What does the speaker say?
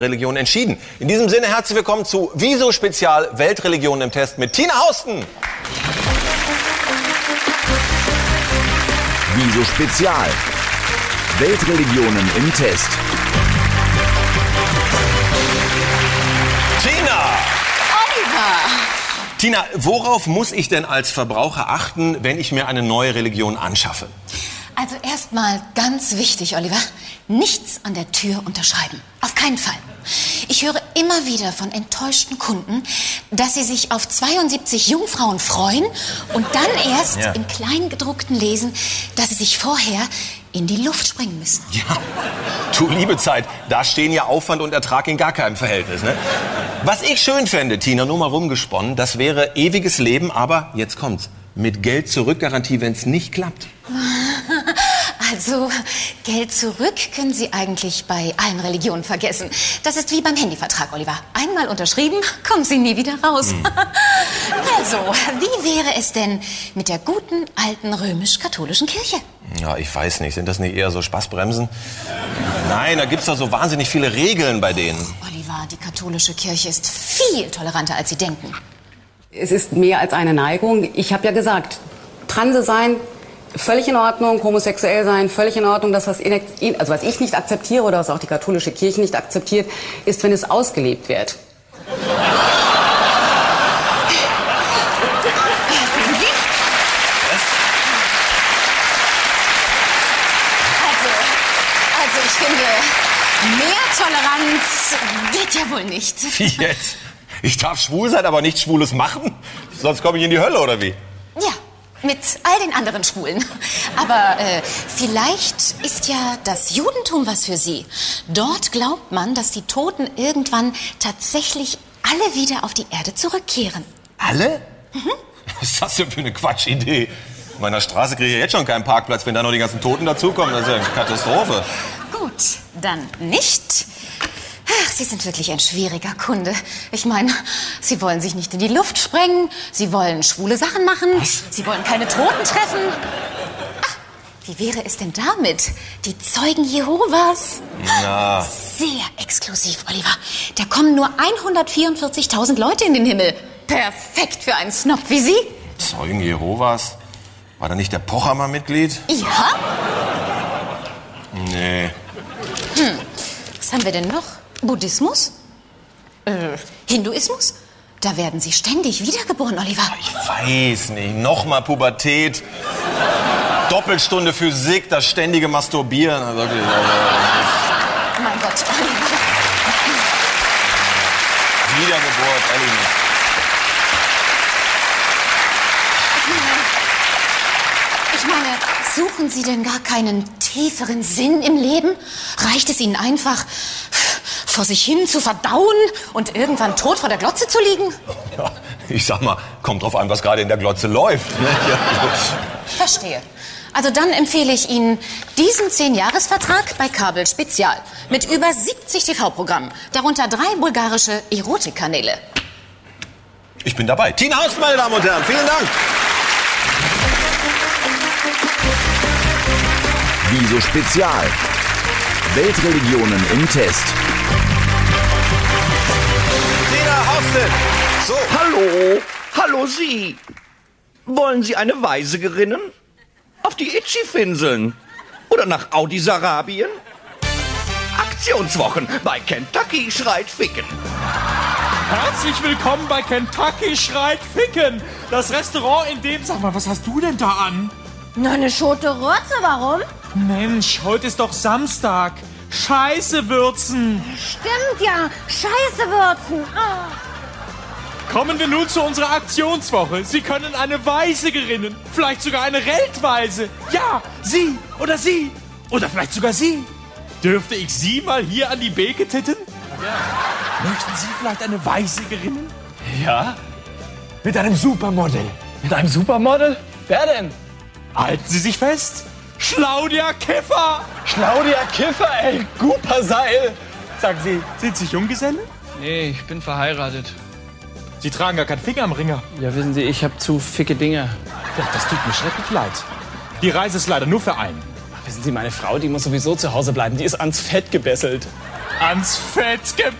Religion entschieden. In diesem Sinne herzlich willkommen zu Wieso Spezial Weltreligionen im Test mit Tina Hausten. Wieso Spezial Weltreligionen im Test. Tina! Oliver! Tina, worauf muss ich denn als Verbraucher achten, wenn ich mir eine neue Religion anschaffe? Also erstmal ganz wichtig, Oliver, nichts an der Tür unterschreiben. Auf keinen Fall. Ich höre immer wieder von enttäuschten Kunden, dass sie sich auf 72 Jungfrauen freuen und dann erst im Kleingedruckten lesen, dass sie sich vorher in die Luft springen müssen. Ja, du liebe Zeit, da stehen ja Aufwand und Ertrag in gar keinem Verhältnis, ne? Was ich schön fände, Tina, nur mal rumgesponnen, das wäre ewiges Leben, aber jetzt kommt's, mit Geld-Zurück-Garantie, wenn es nicht klappt. Also, Geld zurück können Sie eigentlich bei allen Religionen vergessen. Das ist wie beim Handyvertrag, Oliver. Einmal unterschrieben, kommen Sie nie wieder raus. Also, wie wäre es denn mit der guten, alten römisch-katholischen Kirche? Ja, ich weiß nicht. Sind das nicht eher so Spaßbremsen? Nein, da gibt's doch so wahnsinnig viele Regeln bei denen. Oliver, die katholische Kirche ist viel toleranter, als Sie denken. Es ist mehr als eine Neigung. Ich habe ja gesagt, Transe sein, völlig in Ordnung, homosexuell sein, völlig in Ordnung. Das, was ich nicht akzeptiere oder was auch die katholische Kirche nicht akzeptiert, ist, wenn es ausgelebt wird. Also ich finde, mehr Toleranz geht ja wohl nicht. Wie jetzt? Ich darf schwul sein, aber nichts Schwules machen? Sonst komme ich in die Hölle, oder wie? Ja. Mit all den anderen Schwulen. Aber vielleicht ist ja das Judentum was für Sie. Dort glaubt man, dass die Toten irgendwann tatsächlich alle wieder auf die Erde zurückkehren. Alle? Mhm. Was ist das denn für eine Quatschidee? In meiner Straße kriege ich jetzt schon keinen Parkplatz, wenn da noch die ganzen Toten dazukommen. Das ist ja eine Katastrophe. Gut, dann nicht. Ach, Sie sind wirklich ein schwieriger Kunde. Ich meine, Sie wollen sich nicht in die Luft sprengen, Sie wollen schwule Sachen machen, Was? Sie wollen keine Toten treffen. Ach, wie wäre es denn damit? Die Zeugen Jehovas? Na. Sehr exklusiv, Oliver. Da kommen nur 144.000 Leute in den Himmel. Perfekt für einen Snob wie Sie. Zeugen Jehovas? War da nicht der Pocher mal Mitglied? Ja? Nee. Was haben wir denn noch? Buddhismus? Hinduismus? Da werden sie ständig wiedergeboren, Oliver. Ich weiß nicht. Nochmal Pubertät. Doppelstunde Physik, das ständige Masturbieren. Also wirklich, Mein Gott, Oliver. Wiedergeburt, ehrlich nicht. Ich meine, suchen Sie denn gar keinen tieferen Sinn im Leben? Reicht es Ihnen einfach, vor sich hin zu verdauen und irgendwann tot vor der Glotze zu liegen? Ja, ich sag mal, kommt drauf an, was gerade in der Glotze läuft. Ne? Ja. Verstehe. Also dann empfehle ich Ihnen diesen 10-Jahres-Vertrag bei Kabel Spezial. Mit über 70 TV-Programmen, darunter 3 bulgarische Erotikkanäle. Ich bin dabei. Tina Hausten, meine Damen und Herren, vielen Dank. Wieso Spezial Weltreligionen im Test. Tina Hausten. So. Hallo Sie. Wollen Sie eine Weise gerinnen? Auf die Itchy-Finseln? Oder nach Audi-Sarabien? Aktionswochen bei Kentucky schreit Ficken. Herzlich willkommen bei Kentucky schreit Ficken. Das Restaurant, in dem... Sag mal, was hast du denn da an? Na, eine Schote Rotze, warum? Mensch, heute ist doch Samstag. Scheiße würzen. Stimmt ja, Scheiße würzen. Oh. Kommen wir nun zu unserer Aktionswoche. Sie können eine Weise gerinnen. Vielleicht sogar eine Weltweise. Ja, Sie oder Sie. Oder vielleicht sogar Sie. Dürfte ich Sie mal hier an die Beke titten? Ja. Möchten Sie vielleicht eine Weise gerinnen? Ja? Mit einem Supermodel. Mit einem Supermodel? Wer denn? Halten Sie sich fest. Claudia Kiffer. Claudia Kiffer, ey. Guper Seil. Sagen Sie, sind Sie Junggeselle? Nee, ich bin verheiratet. Sie tragen gar keinen Finger am Ringer. Ja, wissen Sie, ich habe zu ficke Dinge. Ja, das tut mir schrecklich leid. Die Reise ist leider nur für einen. Wissen Sie, meine Frau, die muss sowieso zu Hause bleiben. Die ist ans Fett gebesselt. ans Fett